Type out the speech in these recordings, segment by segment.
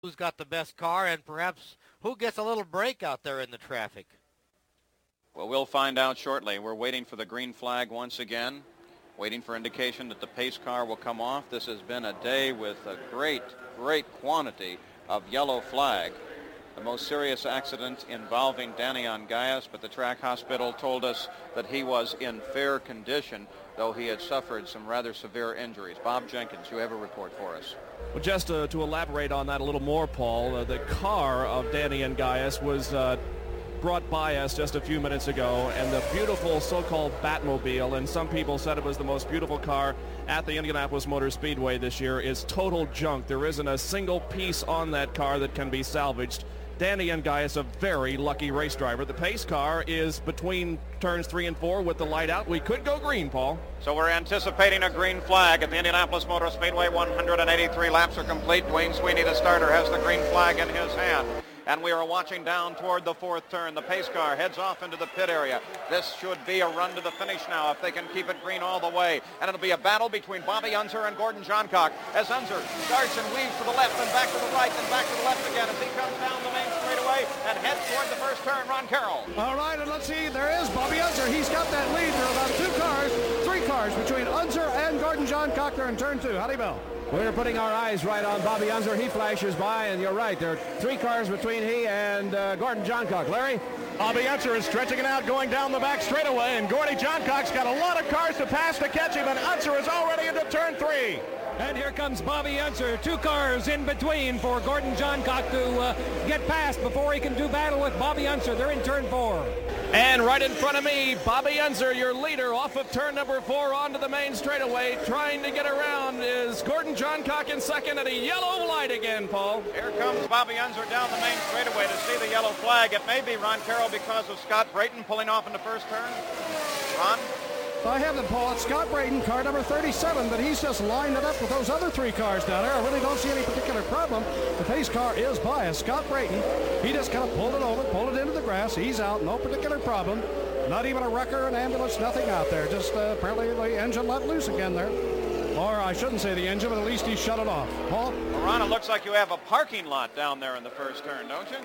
who's got the best car and perhaps who gets a little break out there in the traffic. Well, we'll find out shortly. We're waiting for the green flag once again, waiting for indication that the pace car will come off. This has been a day with a great quantity of yellow flag. The most serious accident involving Danny Ongais, but the track hospital told us that he was in fair condition, though he had suffered some rather severe injuries. Bob Jenkins, you have a report for us. Well, just to elaborate on that a little more, Paul, the car of Danny Ongais was brought by us just a few minutes ago, and the beautiful so-called Batmobile, and some people said it was the most beautiful car at the Indianapolis Motor Speedway this year, is total junk. There isn't a single piece on that car that can be salvaged. Danny Ongais, a very lucky race driver. The pace car is between turns 3 and 4 with the light out. We could go green, Paul. So we're anticipating a green flag at the Indianapolis Motor Speedway. 183 laps are complete. Dwayne Sweeney, the starter, has the green flag in his hand. And we are watching down toward the 4th turn. The pace car heads off into the pit area. This should be a run to the finish now if they can keep it green all the way. And it'll be a battle between Bobby Unser and Gordon Johncock as Unser starts and weaves to the left and back to the right and back to the left again as he comes down the main straightaway and heads toward the first turn. Ron Carroll. All right, and let's see. There is Bobby Unser. He's got that lead. There are about 3 cars between Unser and Gordon Johncock there in turn 2. Howdy, Bill. We're putting our eyes right on Bobby Unser. He flashes by, and you're right. There are 3 cars between he and Gordon Johncock. Larry? Bobby Unser is stretching it out, going down the back straightaway, and Gordie Johncock's got a lot of cars to pass to catch him, and Unser is already into turn 3. And here comes Bobby Unser. 2 cars in between for Gordon Johncock to get past before he can do battle with Bobby Unser. They're in turn 4. And right in front of me, Bobby Unser, your leader, off of turn number 4 onto the main straightaway. Trying to get around is Gordon Johncock in second at a yellow light again, Paul. Here comes Bobby Unser down the main straightaway to see the yellow flag. It may be Ron Carroll because of Scott Brayton pulling off in the first turn. Ron? I have them, Paul. It's Scott Brayton, car number 37, but he's just lined it up with those other 3 cars down there. I really don't see any particular problem. The pace car is biased. Scott Brayton, he just kind of pulled it over, pulled it into the grass. He's out, no particular problem. Not even a wrecker, an ambulance, nothing out there. Just apparently the engine let loose again there. Or I shouldn't say the engine, but at least he shut it off. Paul? Well, Ron, it looks like you have a parking lot down there in the first turn, don't you?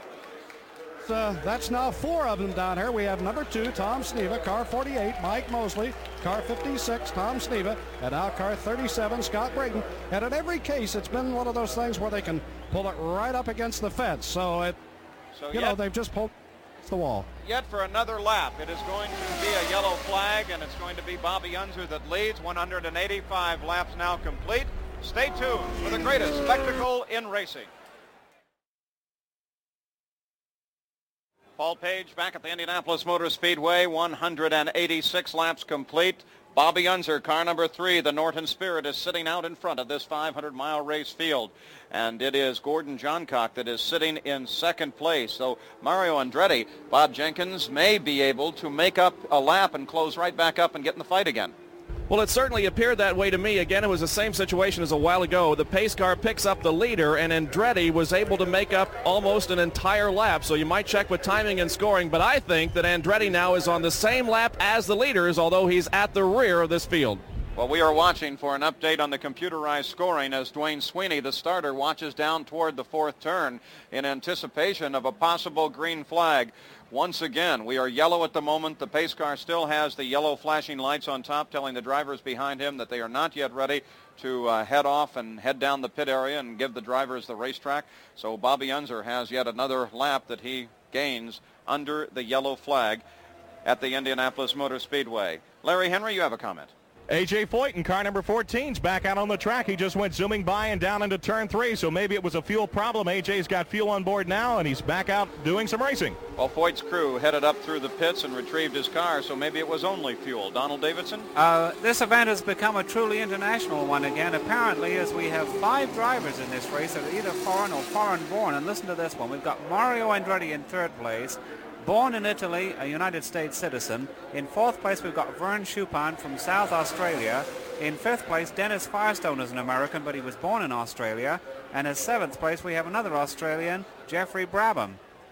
That's now 4 of them down here. We have number 2, Tom Sneva, car 48, Mike Mosley, car 56, Tom Sneva, and now car 37, Scott Brayton. And in every case, it's been one of those things where they can pull it right up against the fence. So they've just pulled the wall. Yet for another lap, it is going to be a yellow flag, and it's going to be Bobby Unser that leads. 185 laps now complete. Stay tuned for the greatest spectacle in racing. Paul Page back at the Indianapolis Motor Speedway, 186 laps complete. Bobby Unser, car number 3, the Norton Spirit, is sitting out in front of this 500-mile race field. And it is Gordon Johncock that is sitting in second place. So Mario Andretti, Bob Jenkins, may be able to make up a lap and close right back up and get in the fight again. Well, it certainly appeared that way to me. Again, it was the same situation as a while ago. The pace car picks up the leader, and Andretti was able to make up almost an entire lap. So you might check with timing and scoring, but I think that Andretti now is on the same lap as the leaders, although he's at the rear of this field. Well, we are watching for an update on the computerized scoring as Dwayne Sweeney, the starter, watches down toward the 4th turn in anticipation of a possible green flag. Once again, we are yellow at the moment. The pace car still has the yellow flashing lights on top, telling the drivers behind him that they are not yet ready to head off and head down the pit area and give the drivers the racetrack. So Bobby Unser has yet another lap that he gains under the yellow flag at the Indianapolis Motor Speedway. Larry Henry, you have a comment. A.J. Foyt in car number 14's back out on the track. He just went zooming by and down into turn 3, so maybe it was a fuel problem. A.J.'s got fuel on board now, and he's back out doing some racing. Well, Foyt's crew headed up through the pits and retrieved his car, so maybe it was only fuel. Donald Davidson? This event has become a truly international one again, apparently, as we have 5 drivers in this race that are either foreign or foreign-born. And listen to this one. We've got Mario Andretti in 3rd place. Born in Italy, a United States citizen. In 4th place, we've got Vern Chupin from South Australia. In 5th place, Dennis Firestone is an American, but he was born in Australia. And in 7th place, we have another Australian, Jeffrey Brabham.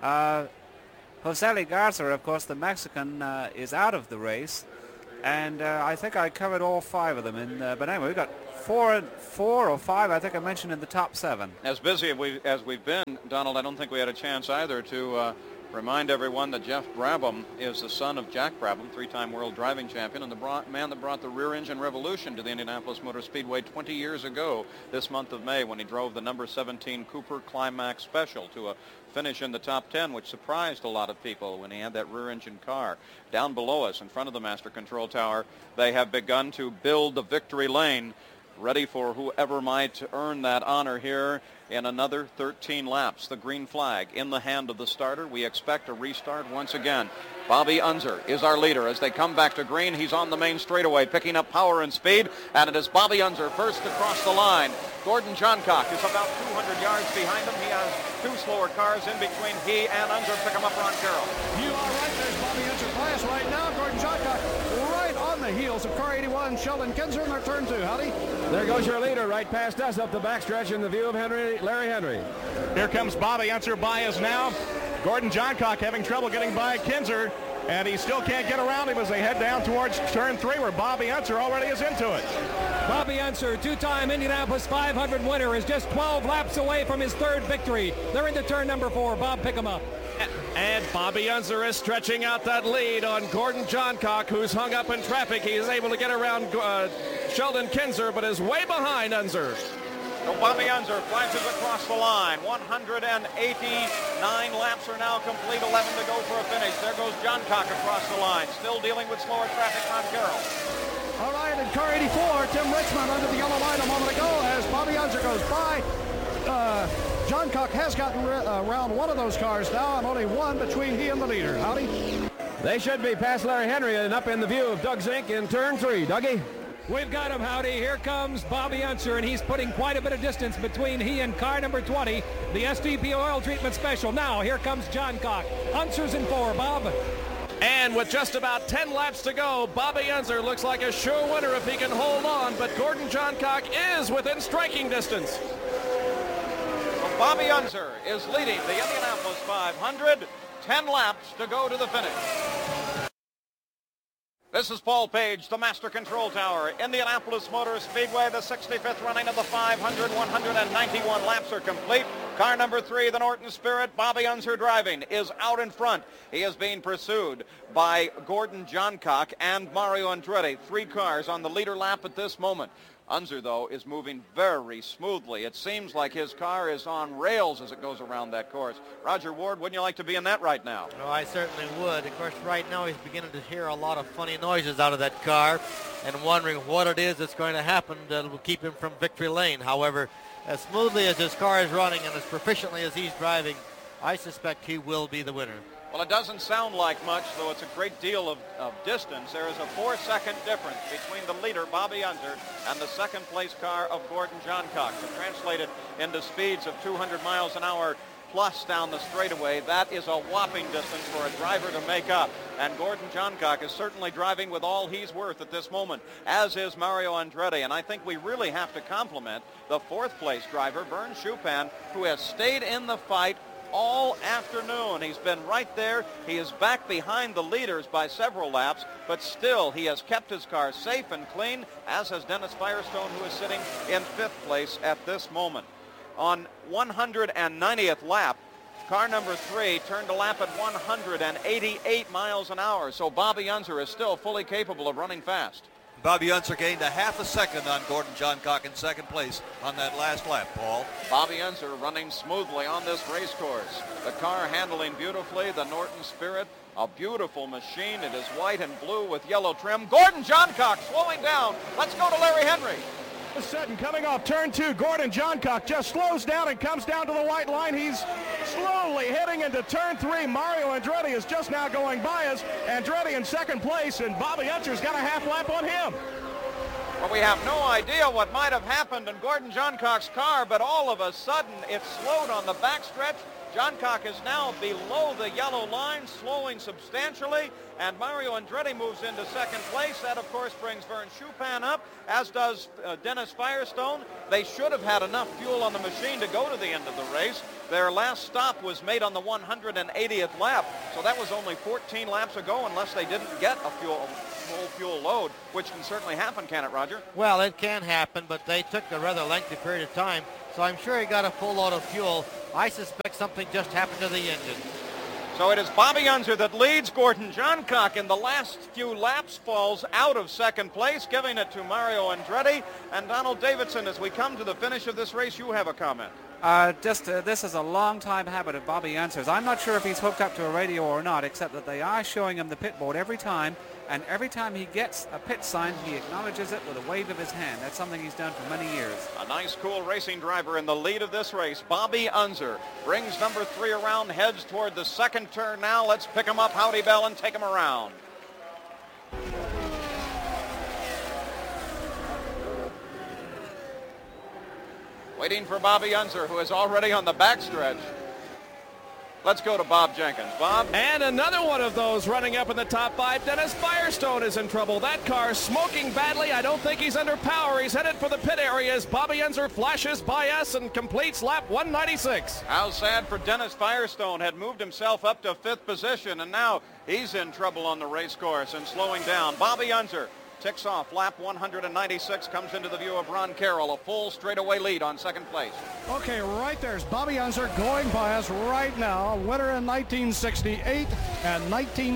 Jose Garza, of course, the Mexican, is out of the race. And I think I covered all 5 of them. But anyway, we've got 4 or 5, I think I mentioned, in the top 7. As busy as we've been, Donald, I don't think we had a chance either to remind everyone that Jeff Brabham is the son of Jack Brabham, 3-time world driving champion, and the man that brought the rear-engine revolution to the Indianapolis Motor Speedway 20 years ago this month of May when he drove the number 17 Cooper Climax Special to a finish in the top 10, which surprised a lot of people when he had that rear-engine car. Down below us, in front of the Master Control Tower, they have begun to build the victory lane, ready for whoever might earn that honor here in another 13 laps. The green flag in the hand of the starter. We expect a restart once again. Bobby Unser is our leader as they come back to green. He's on the main straightaway, picking up power and speed, and it is Bobby Unser first across the line. Gordon Johncock is about 200 yards behind him. He has 2 slower cars in between he and Unser. Pick him up, Ron Carroll. You are right. There's Bobby Unser class right now. Gordon Johncock right on the heels of car 81, Sheldon Kinzer in their turn 2. Howdy. There goes your leader right past us up the backstretch in the view of Larry Henry. Here comes Bobby Unser by us now. Gordon Johncock having trouble getting by Kinzer, and he still can't get around him as they head down towards turn 3 where Bobby Unser already is into it. Bobby Unser, 2-time Indianapolis 500 winner, is just 12 laps away from his 3rd victory. They're into turn number 4. Bob, pick him up. And Bobby Unser is stretching out that lead on Gordon Johncock, who's hung up in traffic. He is able to get around Sheldon Kinzer, but is way behind Unser. So Bobby Unser flashes across the line. 189 laps are now complete, 11 to go for a finish. There goes Johncock across the line, still dealing with slower traffic. Ron Carroll. All right, in car 84, Tim Richmond under the yellow line a moment ago as Bobby Unser goes by. Johncock has gotten around one of those cars now, and only one between he and the leader. Howdy. They should be past Larry Henry and up in the view of Doug Zink in turn 3. Dougie? We've got him, Howdy. Here comes Bobby Unser, and he's putting quite a bit of distance between he and car number 20, the STP oil treatment special. Now, here comes Johncock. Unser's in 4, Bob. And with just about 10 laps to go, Bobby Unser looks like a sure winner if he can hold on, but Gordon Johncock is within striking distance. Bobby Unser is leading the Indianapolis 500. 10 laps to go to the finish. This is Paul Page, the Master Control Tower, Indianapolis Motor Speedway, the 65th running of the 500. 191 laps are complete. Car number 3, the Norton Spirit, Bobby Unser driving, is out in front. He is being pursued by Gordon Johncock and Mario Andretti. 3 cars on the leader lap at this moment. Unser, though, is moving very smoothly. It seems like his car is on rails as it goes around that course. Roger Ward, wouldn't you like to be in that right now? No, I certainly would. Of course, right now he's beginning to hear a lot of funny noises out of that car and wondering what it is that's going to happen that will keep him from victory lane. However, as smoothly as his car is running and as proficiently as he's driving, I suspect he will be the winner. Well, it doesn't sound like much, though it's a great deal of distance. There is a 4-second difference between the leader, Bobby Unser, and the second-place car of Gordon Johncock. So translated into speeds of 200 miles an hour plus down the straightaway, that is a whopping distance for a driver to make up. And Gordon Johncock is certainly driving with all he's worth at this moment, as is Mario Andretti. And I think we really have to compliment the 4th-place driver, Vern Schupan, who has stayed in the fight all afternoon. He's been right there. He is back behind the leaders by several laps, but still he has kept his car safe and clean, as has Dennis Firestone, who is sitting in 5th place at this moment. On 190th lap, car number 3 turned a lap at 188 miles an hour, so Bobby Unser is still fully capable of running fast. Bobby Unser gained a half a second on Gordon Johncock in 2nd place on that last lap, Paul. Bobby Unser running smoothly on this race course. The car handling beautifully. The Norton Spirit, a beautiful machine. It is white and blue with yellow trim. Gordon Johncock slowing down. Let's go to Larry Henry. Sutton coming off turn 2. Gordon Johncock just slows down and comes down to the white line. He's slowly heading into turn 3. Mario Andretti is just now going by us. Andretti in 2nd place, and Bobby Unser's got a half lap on him. Well, we have no idea what might have happened in Gordon Johncock's car, but all of a sudden it slowed on the backstretch. Johncock is now below the yellow line, slowing substantially, and Mario Andretti moves into 2nd place. That, of course, brings Vern Schupan up, as does Dennis Firestone. They should have had enough fuel on the machine to go to the end of the race. Their last stop was made on the 180th lap, so that was only 14 laps ago, unless they didn't get a fuel full fuel load, which can certainly happen, can it, Roger? Well, it can happen, but they took a rather lengthy period of time, so I'm sure he got a full load of fuel. I suspect something just happened to the engine. So it is Bobby Unser that leads. Gordon Johncock in the last few laps falls out of second place, giving it to Mario Andretti. And Donald Davidson, as we come to the finish of this race, you have a comment. This is a long-time habit of Bobby Unser's. I'm not sure if he's hooked up to a radio or not, except that they are showing him the pit board every time, and every time he gets a pit sign, he acknowledges it with a wave of his hand. That's something he's done for many years. A nice, cool racing driver in the lead of this race. Bobby Unser brings number 3 around, heads toward the second turn now. Let's pick him up, Howdy Bell, and take him around. Waiting for Bobby Unser, who is already on the backstretch. Let's go to Bob Jenkins. Bob? And another one of those running up in the top 5. Dennis Firestone is in trouble. That car is smoking badly. I don't think he's under power. He's headed for the pit areas. Bobby Unser flashes by us and completes lap 196. How sad for Dennis Firestone. Had moved himself up to 5th position, and now he's in trouble on the race course and slowing down. Bobby Unser ticks off lap 196, comes into the view of Ron Carroll, a full straightaway lead on second place. Okay, right there's Bobby Unser going by us right now. Winner in 1968 and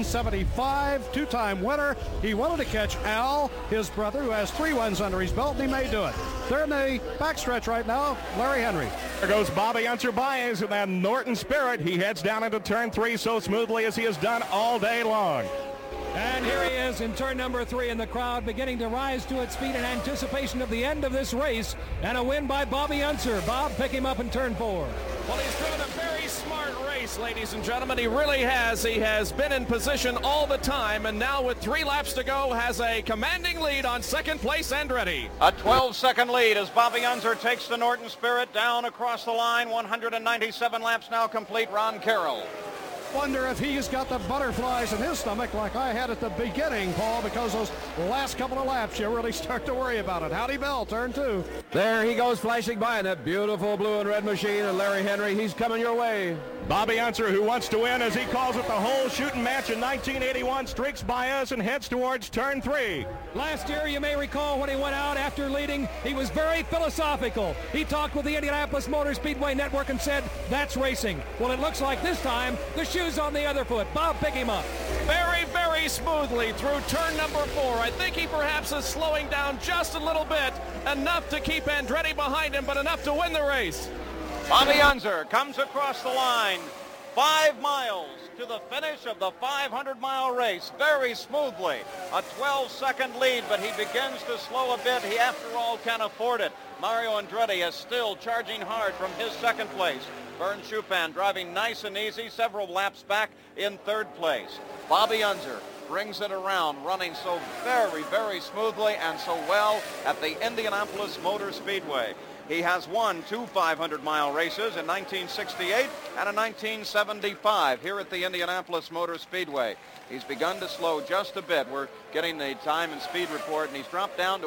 1975, two-time winner. He wanted to catch Al, his brother, who has 3 wins under his belt, and he may do it. They're in the backstretch right now, Larry Henry. There goes Bobby Unser by us in that Norton Spirit. He heads down into turn 3 so smoothly as he has done all day long. And here he is in turn number 3, and the crowd beginning to rise to its feet in anticipation of the end of this race, and a win by Bobby Unser. Bob, pick him up in turn 4. Well, he's driven a very smart race, ladies and gentlemen. He really has. He has been in position all the time, and now with 3 laps to go, has a commanding lead on second place Andretti. A 12-second lead as Bobby Unser takes the Norton Spirit down across the line. 197 laps now complete. Ron Carroll. Wonder if he's got the butterflies in his stomach like I had at the beginning, Paul, because those last couple of laps, you really start to worry about it. Howdy Bell, turn 2. There he goes flashing by in that beautiful blue and red machine, and Larry Henry, he's coming your way. Bobby Unser, who wants to win, as he calls it, the whole shooting match in 1981, streaks by us and heads towards turn 3. Last year, you may recall when he went out after leading, he was very philosophical. He talked with the Indianapolis Motor Speedway Network and said, that's racing. Well, it looks like this time, the shoe's on the other foot. Bob, pick him up. Very, very smoothly through turn number 4. I think he perhaps is slowing down just a little bit, enough to keep Andretti behind him, but enough to win the race. Bobby Unser comes across the line. 5 miles to the finish of the 500-mile race very smoothly. A 12-second lead, but he begins to slow a bit. He, after all, can afford it. Mario Andretti is still charging hard from his second place. Vern Schuppan driving nice and easy, several laps back in 3rd place. Bobby Unser brings it around, running so very, very smoothly and so well at the Indianapolis Motor Speedway. He has won 2 500-mile races in 1968 and in 1975 here at the Indianapolis Motor Speedway. He's begun to slow just a bit. We're getting the time and speed report, and he's dropped down to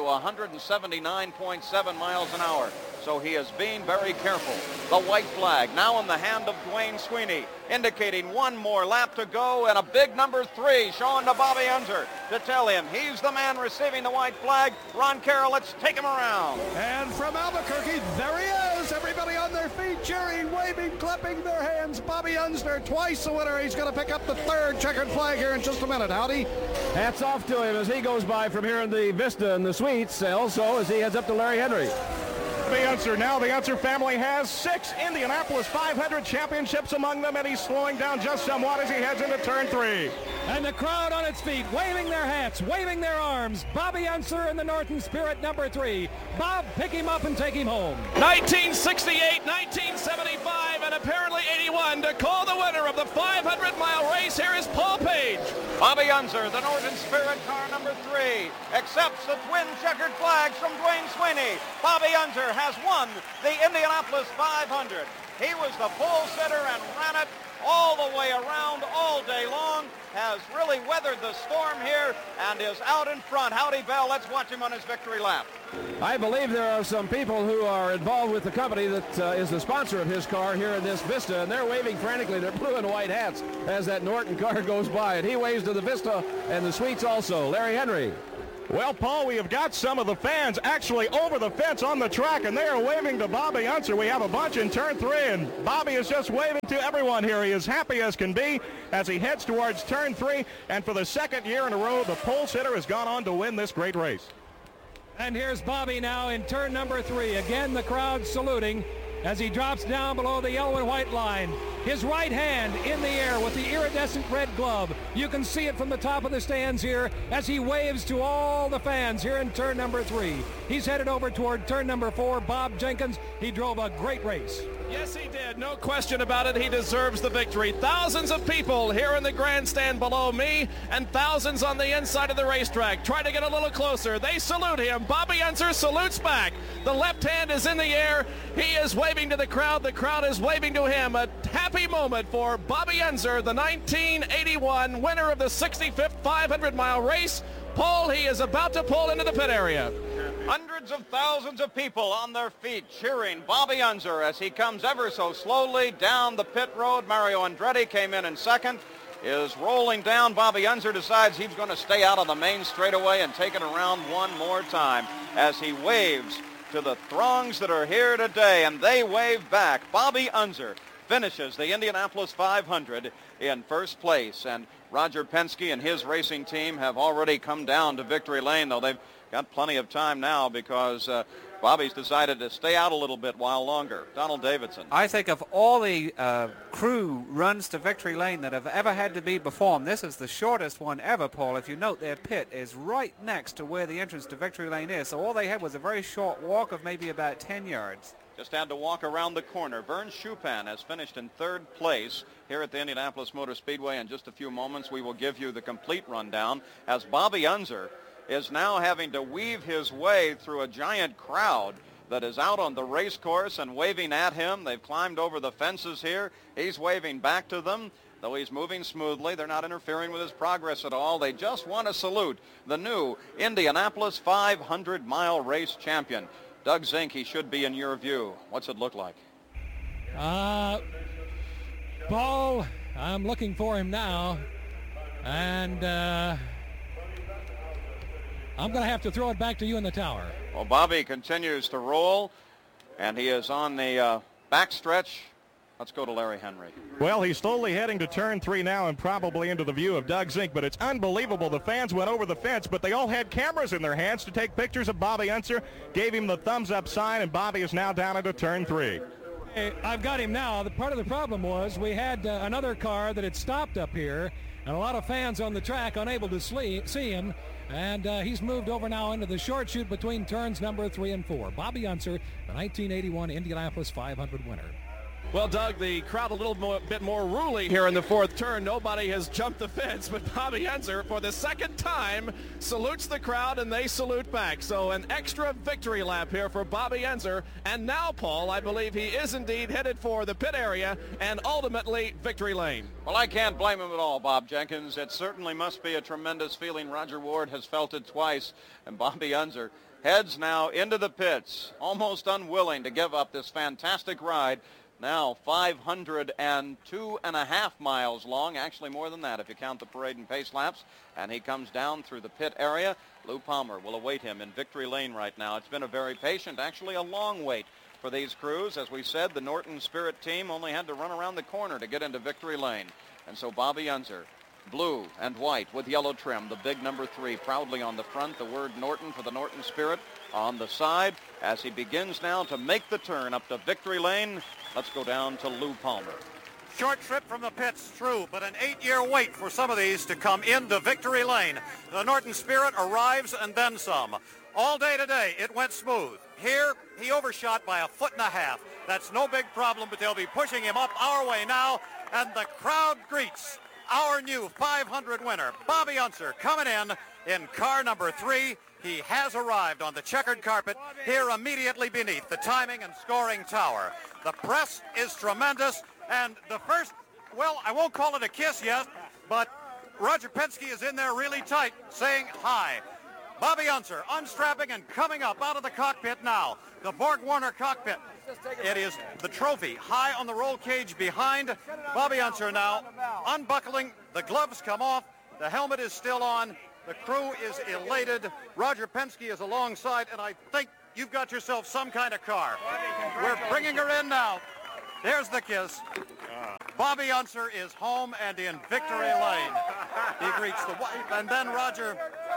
179.7 miles an hour. So he is being very careful. The white flag now in the hand of Dwayne Sweeney, indicating 1 more lap to go, and a big number 3 showing to Bobby Unser to tell him he's the man receiving the white flag. Ron Carroll, let's take him around. And from Albuquerque, there he is. Everybody on their feet, cheering, waving, clapping their hands. Bobby Unser, twice the winner. He's going to pick up the 3rd checkered flag here in just a minute. Howdy. Hats off to him as he goes by from here in the Vista and the Suites, also as he heads up to Larry Henry. Bobby Unser, now the Unser family has 6 Indianapolis 500 championships among them, and he's slowing down just somewhat as he heads into turn 3. And the crowd on its feet, waving their hats, waving their arms. Bobby Unser in the Norton Spirit number 3. Bob, pick him up and take him home. 1968, 1975, and apparently 81 to call the winner of the 500-mile race. Here is Paul Page. Bobby Unser, the Norton Spirit car number 3, accepts the twin checkered flags from Dwayne Sweeney. Bobby Unser has won the Indianapolis 500. He was the pole sitter and ran it all the way around all day long, has really weathered the storm here and is out in front. Howdy Bell, let's watch him on his victory lap. I believe there are some people who are involved with the company that is the sponsor of his car here in this Vista, and they're waving frantically their blue and white hats as that Norton car goes by, and he waves to to the Vista and the suites also. Larry Henry. Well, Paul, we have got some of the fans actually over the fence on the track, and they are waving to Bobby Unser. We have a bunch in turn 3, and Bobby is just waving to everyone here. He is happy as can be as he heads towards turn 3, and for the second year in a row, the pole sitter has gone on to win this great race. And here's Bobby now in turn number 3. Again, the crowd saluting as he drops down below the yellow and white line. His right hand in the air with the iridescent red glove. You can see it from the top of the stands here as he waves to all the fans here in turn number 3. He's headed over toward turn number 4. Bob Jenkins, he drove a great race. Yes, he did. No question about it. He deserves the victory. Thousands of people here in the grandstand below me and thousands on the inside of the racetrack. Try to get a little closer. They salute him. Bobby Unser salutes back. The left hand is in the air. He is waving to the crowd. The crowd is waving to him. A happy moment for Bobby Unser, the 1981 winner of the 65th 500-mile race. Paul, he is about to pull into the pit area. Hundreds of thousands of people on their feet cheering Bobby Unser as he comes ever so slowly down the pit road. Mario Andretti came in second, is rolling down. Bobby Unser decides he's going to stay out on the main straightaway and take it around one more time as he waves to the throngs that are here today, and they wave back. Bobby Unser finishes the Indianapolis 500 in first place, and Roger Penske and his racing team have already come down to victory lane, though they've got plenty of time now because Bobby's decided to stay out a little bit while longer. Donald Davidson. I think of all the crew runs to victory lane that have ever had to be performed, this is the shortest one ever, Paul. If you note, their pit is right next to where the entrance to victory lane is, so all they had was a very short walk of maybe about 10 yards. Just had to walk around the corner. Vern Chupin has finished in third place here at the Indianapolis Motor Speedway. In just a few moments, we will give you the complete rundown as Bobby Unser is now having to weave his way through a giant crowd that is out on the race course and waving at him. They've climbed over the fences here. He's waving back to them. Though he's moving smoothly, they're not interfering with his progress at all. They just want to salute the new Indianapolis 500-mile race champion. Doug Zink, he should be in your view. What's it look like? Paul, I'm looking for him now. And I'm going to have to throw it back to you in the tower. Well, Bobby continues to roll, and he is on the backstretch. Let's go to Larry Henry. Well, he's slowly heading to turn 3 now and probably into the view of Doug Zink, but it's unbelievable. The fans went over the fence, but they all had cameras in their hands to take pictures of Bobby Unser, gave him the thumbs-up sign, and Bobby is now down into turn 3. Hey, I've got him now. Part of the problem was we had another car that had stopped up here, and a lot of fans on the track unable to see him. And he's moved over now into the short chute between turns number 3 and 4. Bobby Unser, the 1981 Indianapolis 500 winner. Well, Doug, the crowd a little bit more ruly here in the fourth turn. Nobody has jumped the fence, but Bobby Unser, for the second time, salutes the crowd, and they salute back. So an extra victory lap here for Bobby Unser. And now, Paul, I believe he is indeed headed for the pit area and ultimately victory lane. Well, I can't blame him at all, Bob Jenkins. It certainly must be a tremendous feeling. Roger Ward has felt it twice, and Bobby Unser heads now into the pits, almost unwilling to give up this fantastic ride. Now 502.5 miles long, actually more than that if you count the parade and pace laps. And he comes down through the pit area. Lou Palmer will await him in victory lane right now. It's been a very patient, actually a long wait for these crews. As we said, the Norton Spirit team only had to run around the corner to get into victory lane. And so Bobby Unser, blue and white with yellow trim, the big number 3 proudly on the front, the word Norton for the Norton Spirit on the side as he begins now to make the turn up to victory lane. Let's go down to Lou Palmer. Short trip from the pits, true, but an 8-year wait for some of these to come into victory lane. The Norton Spirit arrives and then some. All day today, it went smooth. Here, he overshot by 1.5 feet. That's no big problem, but they'll be pushing him up our way now, and the crowd greets our new 500 winner, Bobby Unser, coming in car number 3. He has arrived on the checkered carpet here immediately beneath the timing and scoring tower. The press is tremendous, and the first, well, I won't call it a kiss yet, but Roger Penske is in there really tight, saying hi. Bobby Unser unstrapping and coming up out of the cockpit now, the Borg Warner cockpit. It is the trophy high on the roll cage behind Bobby Unser now, unbuckling. The gloves come off. The helmet is still on. The crew is elated. Roger Penske is alongside, and I think you've got yourself some kind of car. We're bringing her in now. There's the kiss. Bobby Unser is home and in victory lane. He greets the wife, and then Roger,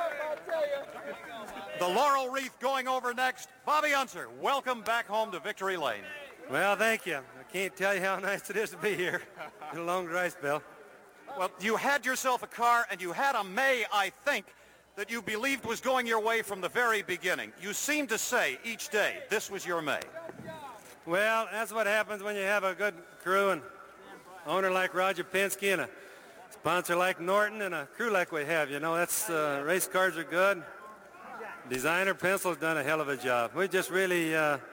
the laurel wreath going over next. Bobby Unser, welcome back home to victory lane. Well, thank you. I can't tell you how nice it is to be here. Been a long dry spell. Well, you had yourself a car, and you had a May, I think, that you believed was going your way from the very beginning. You seemed to say each day this was your May. Well, that's what happens when you have a good crew and owner like Roger Penske and a sponsor like Norton and a crew like we have. You know, that's race cars are good. Designer Pencil's done a hell of a job. We just really,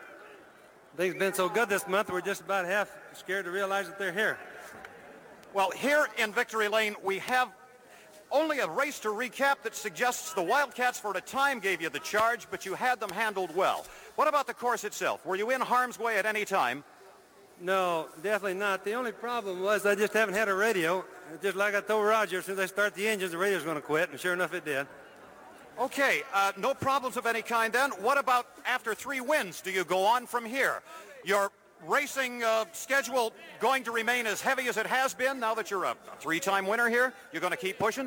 things been so good this month, we're just about half scared to realize that they're here. Well, here in victory lane, we have only a race to recap that suggests the Wildcats for a time gave you the charge, but you had them handled well. What about the course itself? Were you in harm's way at any time? No, definitely not. The only problem was I just haven't had a radio. Just like I told Roger, as soon as I start the engines, the radio's going to quit, and sure enough it did. Okay, no problems of any kind then. What about after 3 wins? Do you go on from here? Your racing schedule going to remain as heavy as it has been now that you're a 3-time winner here? You're going to keep pushing?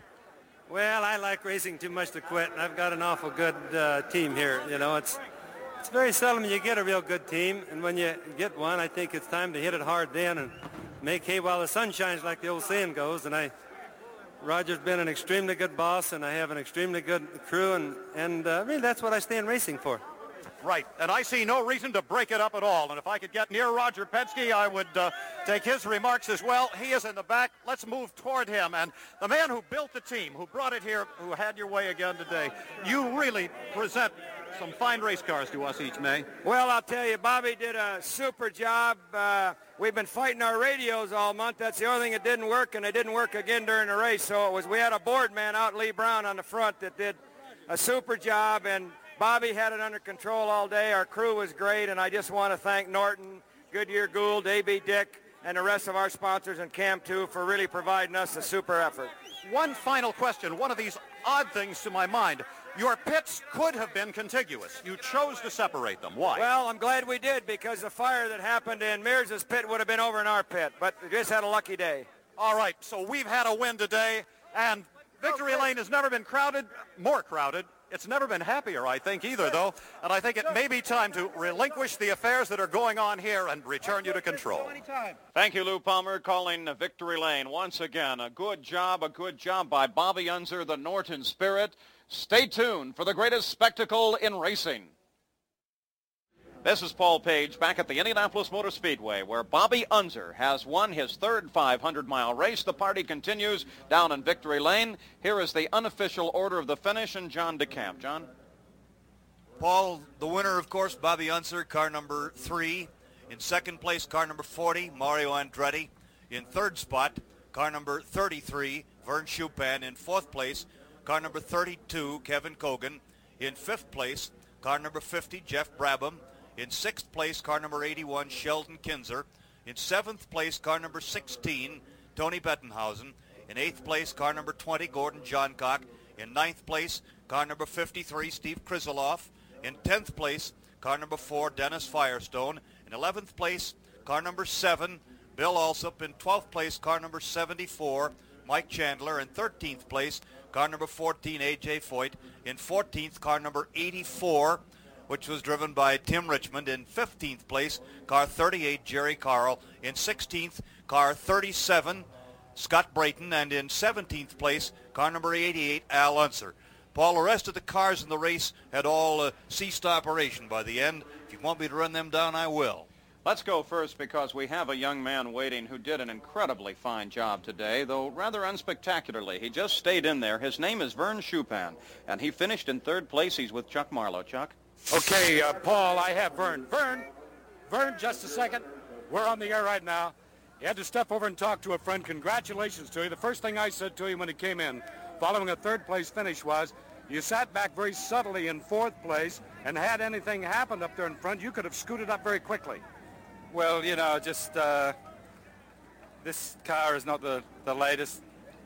Well, I like racing too much to quit, and I've got an awful good team here. You know, it's very seldom you get a real good team, and when you get one, I think it's time to hit it hard then and make hay while the sun shines, like the old saying goes. And Roger's been an extremely good boss, and I have an extremely good crew, and I mean, that's what I stay in racing for. Right, and I see no reason to break it up at all. And if I could get near Roger Penske, I would take his remarks as well. He is in the back. Let's move toward him. And the man who built the team, who brought it here, who had your way again today, you really present some fine race cars to us each May. Well, I'll tell you, Bobby did a super job. We've been fighting our radios all month. That's the only thing that didn't work, and it didn't work again during the race. So we had a board man out, Lee Brown, on the front that did a super job, and Bobby had it under control all day. Our crew was great, and I just want to thank Norton, Goodyear Gould, A.B. Dick, and the rest of our sponsors and Cam 2 for really providing us a super effort. One final question, one of these odd things to my mind. Your pits could have been contiguous. You chose to separate them. Why? Well, I'm glad we did, because the fire that happened in Mears' pit would have been over in our pit, but we just had a lucky day. All right, so we've had a win today, and victory lane has never been crowded, more crowded. It's never been happier, I think, either, though. And I think it may be time to relinquish the affairs that are going on here and return you to control. Thank you, Lou Palmer, calling victory lane once again. A good job by Bobby Unser, the Norton Spirit. Stay tuned for the greatest spectacle in racing. This is Paul Page back at the Indianapolis Motor Speedway, where Bobby Unser has won his third 500-mile race. The party continues down in victory lane. Here is the unofficial order of the finish, and John DeCamp. John? Paul, the winner, of course, Bobby Unser, car number 3. In second place, car number 40, Mario Andretti. In third spot, car number 33, Vern Schuppan. In fourth place, car number 32, Kevin Kogan. In fifth place, car number 50, Jeff Brabham. In sixth place, car number 81, Sheldon Kinzer. In seventh place, car number 16, Tony Bettenhausen. In eighth place, car number 20, Gordon Johncock. In ninth place, car number 53, Steve Krizeloff. In 10th place, car number 4, Dennis Firestone. In 11th place, car number 7, Bill Alsop. In 12th place, car number 74, Mike Chandler. In 13th place, car number 14, A.J. Foyt. In 14th, car number 84, which was driven by Tim Richmond. In 15th place, car 38, Jerry Carl. In 16th, car 37, Scott Brayton. And in 17th place, car number 88, Al Unser. Paul, the rest of the cars in the race had all ceased operation by the end. If you want me to run them down, I will. Let's go first because we have a young man waiting who did an incredibly fine job today, though rather unspectacularly. He just stayed in there. His name is Vern Schuppan, and he finished in third place. He's with Chuck Marlowe. Chuck? Okay, Paul, I have Vern. Vern, just a second. We're on the air right now. He had to step over and talk to a friend. Congratulations to you. The first thing I said to him when he came in, following a third-place finish, was you sat back very subtly in fourth place, and had anything happened up there in front, you could have scooted up very quickly. Well, you know, just this car is not the latest.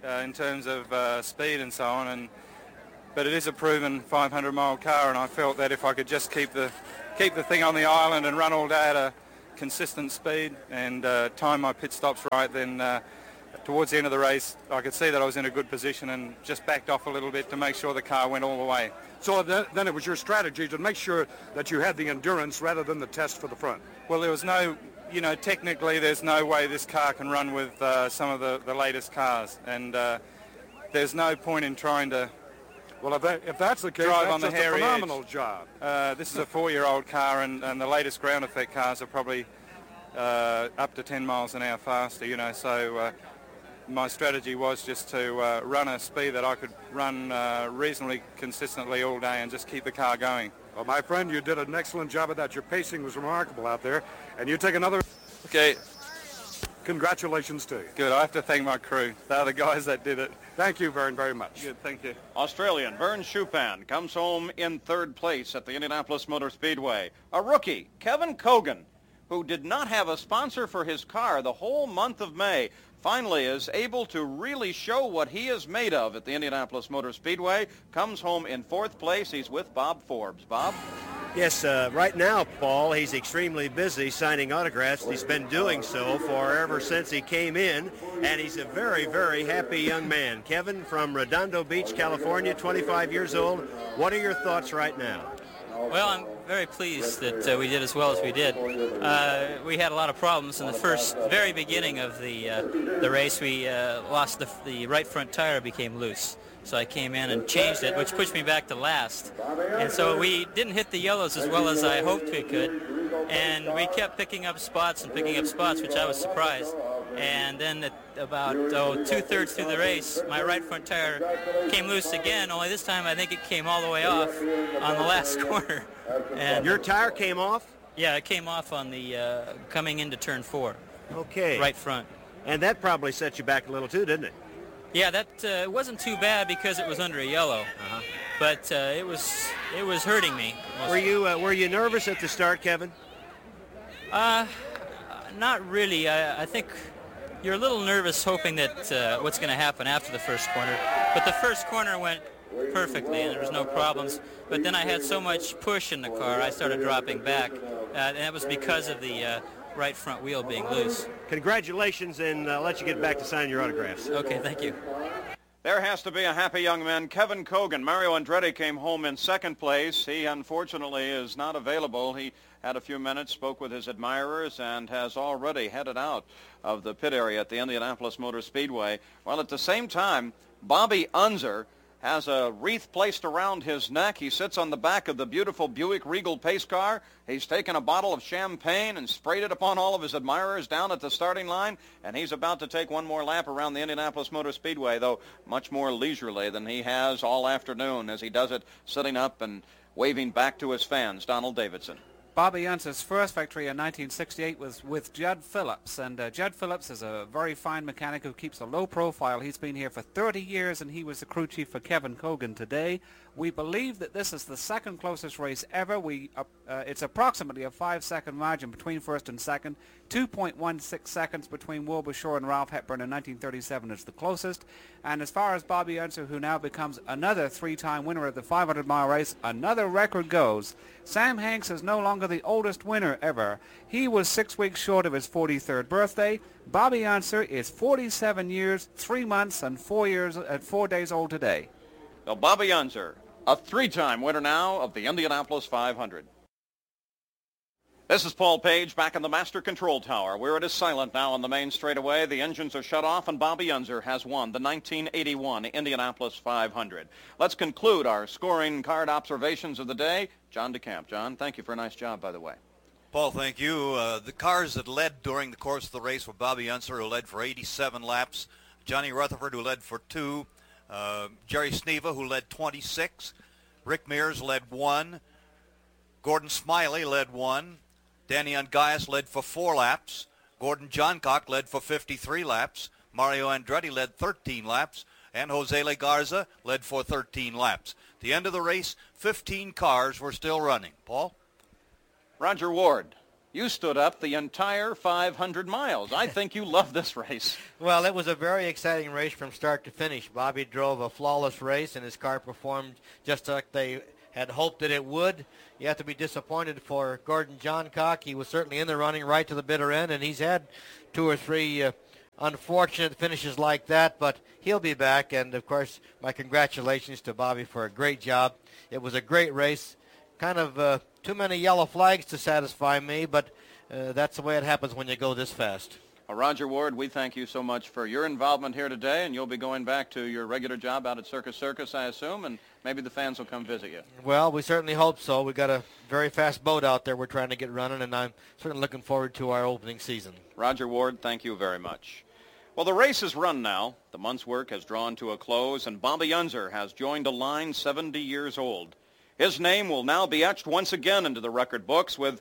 in terms of speed and so on, but it is a proven 500-mile car, and I felt that if I could just keep the thing on the island and run all day at a consistent speed and time my pit stops right, then towards the end of the race I could see that I was in a good position and just backed off a little bit to make sure the car went all the way. So then it was your strategy to make sure that you had the endurance rather than the test for the front. Well, there was no, technically there's no way this car can run with some of the latest cars, and there's no point in trying to if that's the case, drive that's on the just a hairy phenomenal edge. job. This is a 4-year-old car, and the latest ground effect cars are probably up to 10 miles an hour faster, so my strategy was just to run a speed that I could run reasonably consistently all day and just keep the car going. Well, my friend, you did an excellent job of that. Your pacing was remarkable out there, and you take another... Okay. Congratulations to you. Good. I have to thank my crew. They're the guys that did it. Thank you, Vern, very much. Good. Thank you. Australian Vern Schupan comes home in third place at the Indianapolis Motor Speedway. A rookie, Kevin Cogan, who did not have a sponsor for his car the whole month of May, finally is able to really show what he is made of at the Indianapolis Motor Speedway, comes home in fourth place. He's with Bob Forbes. Bob? Yes, right now, Paul, he's extremely busy signing autographs. He's been doing so for ever since he came in, and he's a very, very happy young man. Kevin from Redondo Beach, California, 25 years old. What are your thoughts right now? Well, I'm very pleased that we did as well as we did. We had a lot of problems in the very beginning of the race. We lost the right front tire, became loose. So I came in and changed it, which pushed me back to last. And so we didn't hit the yellows as well as I hoped we could. And we kept picking up spots, which I was surprised. And then at about two-thirds through the race, my right front tire came loose again, only this time I think it came all the way off on the last corner. And your tire came off? Yeah, it came off on the coming into turn 4. Okay. Right front. And that probably set you back a little too, didn't it? Yeah, that wasn't too bad because it was under a yellow, but it was hurting me. Were you nervous at the start, Kevin? Not really. I think you're a little nervous, hoping that what's going to happen after the first corner. But the first corner went perfectly, and there was no problems. But then I had so much push in the car, I started dropping back, and that was because of the right front wheel being loose. Congratulations, and I'll let you get back to signing your autographs. Okay, thank you. There has to be a happy young man. Kevin Cogan. Mario Andretti came home in second place. He unfortunately is not available. He had a few minutes, spoke with his admirers, and has already headed out of the pit area at the Indianapolis Motor Speedway. While at the same time, Bobby Unser has a wreath placed around his neck. He sits on the back of the beautiful Buick Regal pace car. He's taken a bottle of champagne and sprayed it upon all of his admirers down at the starting line, and he's about to take one more lap around the Indianapolis Motor Speedway, though much more leisurely than he has all afternoon, as he does it sitting up and waving back to his fans. Donald Davidson. Bobby Unser's first victory in 1968 was with Judd Phillips, and Judd Phillips is a very fine mechanic who keeps a low profile. He's been here for 30 years, and he was the crew chief for Kevin Cogan today. We believe that this is the second closest race ever. It's approximately a 5-second margin between first and second. 2.16 seconds between Wilbur Shore and Ralph Hepburn in 1937 is the closest. And as far as Bobby Unser, who now becomes another 3-time winner of the 500-mile race, another record goes. Sam Hanks is no longer the oldest winner ever. He was 6 weeks short of his 43rd birthday. Bobby Unser is 47 years, 3 months, and 4 days old today. Well, Bobby Unser, a 3-time winner now of the Indianapolis 500. This is Paul Page back in the Master Control Tower, where it is silent now on the main straightaway. The engines are shut off, and Bobby Unser has won the 1981 Indianapolis 500. Let's conclude our scoring card observations of the day. John DeCamp. John, thank you for a nice job, by the way. Paul, thank you. The cars that led during the course of the race were Bobby Unser, who led for 87 laps, Johnny Rutherford, who led for 2, Jerry Sneva, who led 26, Rick Mears led 1, Gordon Smiley led 1, Danny Ungaius led for 4 laps, Gordon Johncock led for 53 laps, Mario Andretti led 13 laps, and Jose Le Garza led for 13 laps. At the end of the race, 15 cars were still running. Paul? Roger Ward, You stood up the entire 500 miles. I think you love this race. Well, it was a very exciting race from start to finish. Bobby drove a flawless race, and his car performed just like they had hoped that it would. You have to be disappointed for Gordon Johncock. He was certainly in the running right to the bitter end, and he's had 2 or 3 unfortunate finishes like that, but he'll be back. And, of course, my congratulations to Bobby for a great job. It was a great race. Kind of too many yellow flags to satisfy me, but that's the way it happens when you go this fast. Well, Roger Ward, we thank you so much for your involvement here today, and you'll be going back to your regular job out at Circus Circus, I assume, and maybe the fans will come visit you. Well, we certainly hope so. We've got a very fast boat out there we're trying to get running, and I'm certainly looking forward to our opening season. Roger Ward, thank you very much. Well, the race is run now. The month's work has drawn to a close, and Bobby Unser has joined a line 70 years old. His name will now be etched once again into the record books with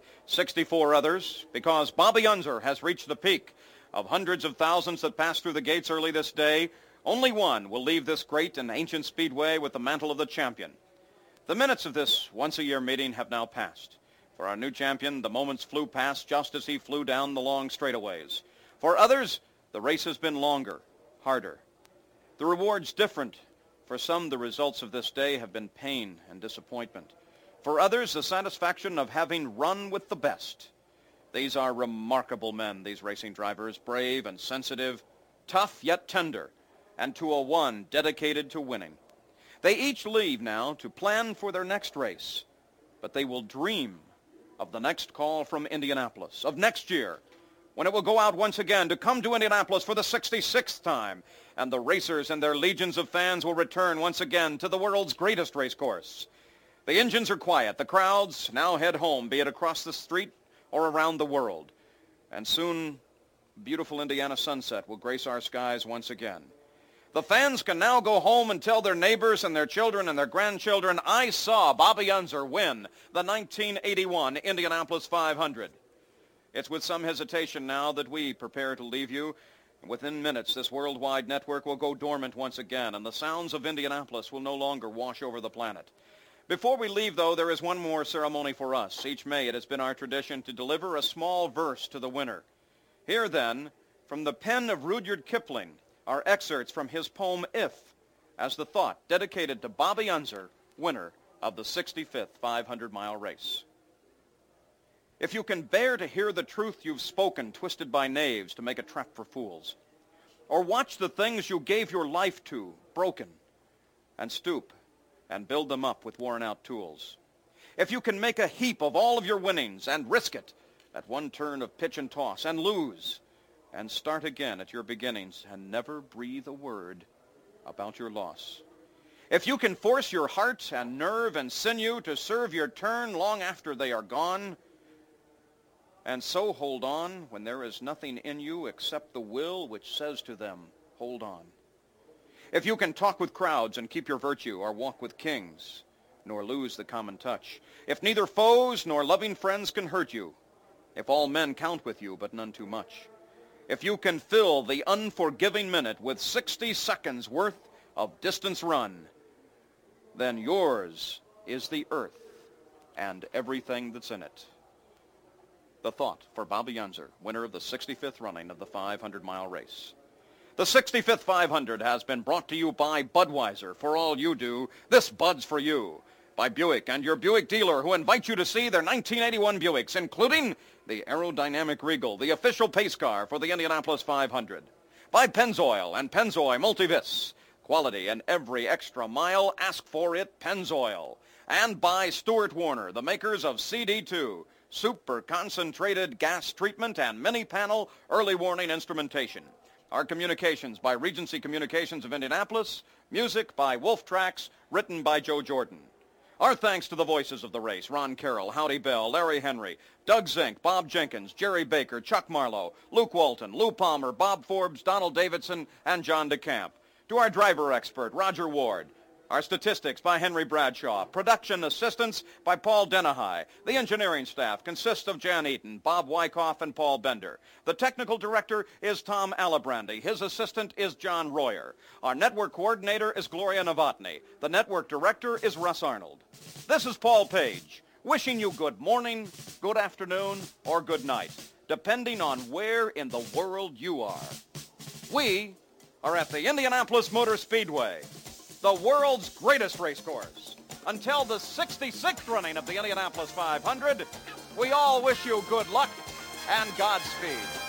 64 others, because Bobby Unser has reached the peak. Of hundreds of thousands that passed through the gates early this day, only one will leave this great and ancient speedway with the mantle of the champion. The minutes of this once-a-year meeting have now passed. For our new champion, the moments flew past just as he flew down the long straightaways. For others, the race has been longer, harder. The reward's different. For some, the results of this day have been pain and disappointment. For others, the satisfaction of having run with the best. These are remarkable men, these racing drivers, brave and sensitive, tough yet tender, and to a one dedicated to winning. They each leave now to plan for their next race, but they will dream of the next call from Indianapolis, of next year, when it will go out once again to come to Indianapolis for the 66th time, and the racers and their legions of fans will return once again to the world's greatest race course. The engines are quiet. The crowds now head home, be it across the street or around the world. And soon, beautiful Indiana sunset will grace our skies once again. The fans can now go home and tell their neighbors and their children and their grandchildren, I saw Bobby Unser win the 1981 Indianapolis 500. It's with some hesitation now that we prepare to leave you. Within minutes, this worldwide network will go dormant once again, and the sounds of Indianapolis will no longer wash over the planet. Before we leave, though, there is one more ceremony for us. Each May, it has been our tradition to deliver a small verse to the winner. Here, then, from the pen of Rudyard Kipling, are excerpts from his poem, If, as the thought dedicated to Bobby Unser, winner of the 65th 500-mile race. If you can bear to hear the truth you've spoken twisted by knaves to make a trap for fools, or watch the things you gave your life to broken, and stoop and build them up with worn-out tools, if you can make a heap of all of your winnings and risk it at one turn of pitch and toss and lose, and start again at your beginnings and never breathe a word about your loss, if you can force your heart and nerve and sinew to serve your turn long after they are gone, and so hold on when there is nothing in you except the will which says to them, hold on. If you can talk with crowds and keep your virtue, or walk with kings, nor lose the common touch, if neither foes nor loving friends can hurt you, if all men count with you but none too much, if you can fill the unforgiving minute with 60 seconds worth of distance run, then yours is the earth and everything that's in it. The thought for Bobby Unser, winner of the 65th running of the 500-mile race. The 65th 500 has been brought to you by Budweiser. For all you do, this Bud's for you. By Buick and your Buick dealer, who invite you to see their 1981 Buicks, including the aerodynamic Regal, the official pace car for the Indianapolis 500. By Pennzoil and Pennzoil Multivis. Quality in every extra mile. Ask for it, Pennzoil. And by Stuart Warner, the makers of CD2. Super concentrated gas treatment and mini-panel early warning instrumentation. Our communications by Regency Communications of Indianapolis. Music by Wolf Tracks, written by Joe Jordan. Our thanks to the voices of the race: Ron Carroll, Howdy Bell, Larry Henry, Doug Zink, Bob Jenkins, Jerry Baker, Chuck Marlowe, Luke Walton, Lou Palmer, Bob Forbes, Donald Davidson, and John DeCamp. To our driver expert, Roger Ward. Our statistics by Henry Bradshaw. Production assistance by Paul Denahai. The engineering staff consists of Jan Eaton, Bob Wyckoff, and Paul Bender. The technical director is Tom Alibrandi. His assistant is John Royer. Our network coordinator is Gloria Novotny. The network director is Russ Arnold. This is Paul Page, wishing you good morning, good afternoon, or good night, depending on where in the world you are. We are at the Indianapolis Motor Speedway, the world's greatest race course. Until the 66th running of the Indianapolis 500, we all wish you good luck and Godspeed.